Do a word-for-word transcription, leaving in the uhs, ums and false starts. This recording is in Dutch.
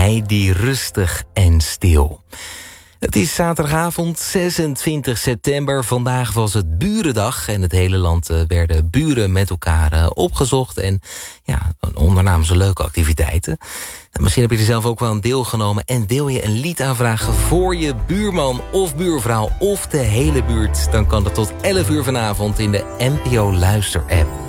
Heidi Rustig en Stil. Het is zaterdagavond zesentwintig september. Vandaag was het Burendag. En het hele land uh, werden buren met elkaar uh, opgezocht. En ja, ondernamen ze leuke activiteiten. En misschien heb je er zelf ook wel aan deelgenomen. En wil je een lied aanvragen voor je buurman of buurvrouw of de hele buurt? Dan kan dat tot elf uur vanavond in de N P O Luister-app.